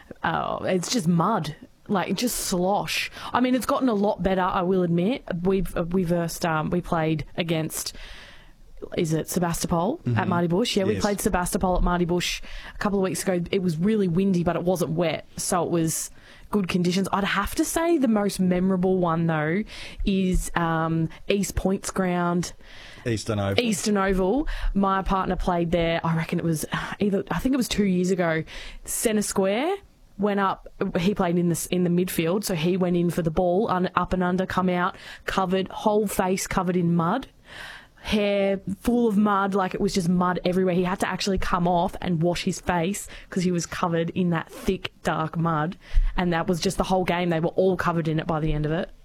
It's just mud. Like, just slosh. I mean, it's gotten a lot better, I will admit. We played against, is it Sebastopol at Marty Bush? Yeah, we played Sebastopol at Marty Bush a couple of weeks ago. It was really windy, but it wasn't wet, so it was good conditions. I'd have to say the most memorable one, though, is East Points Ground. Eastern Oval. My partner played there, I reckon it was I think it was 2 years ago. Centre Square. Went up, he played in the midfield, so he went in for the ball, up and under, come out, covered, whole face covered in mud, hair full of mud, like it was just mud everywhere. He had to actually come off and wash his face because he was covered in that thick, dark mud, and that was just the whole game. They were all covered in it by the end of it.